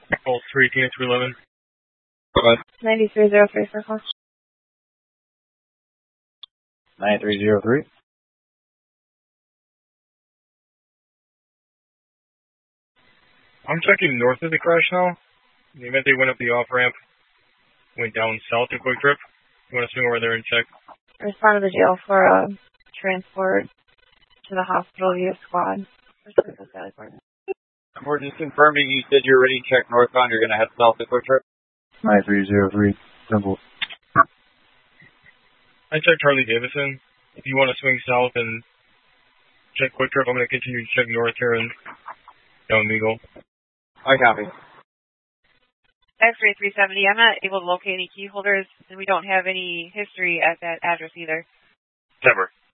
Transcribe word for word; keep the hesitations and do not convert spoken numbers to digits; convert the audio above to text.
Pulse three, Phoenix three eleven. ninety-three oh three for call. ninety-three oh three. I'm checking north of the crash now. In the event they went up the off-ramp, went down south to Quick Trip. You want to swing over there and check? Respond to the jail for a transport to the hospital via squad. We're just confirming you said you're ready to check northbound. You're going to head south to Quick Trip. ninety-three oh three. Simple. I checked Harley Davidson. If you want to swing south and check Quick Trip, I'm going to continue to check north here and down Meagle. I copy. X-ray three seventy, I'm not able to locate any key holders, and we don't have any history at that address either. Never.